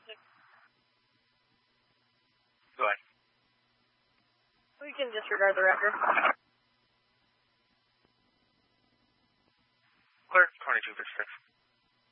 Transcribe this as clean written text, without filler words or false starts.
Go ahead. We can disregard the record. Clear, 2256.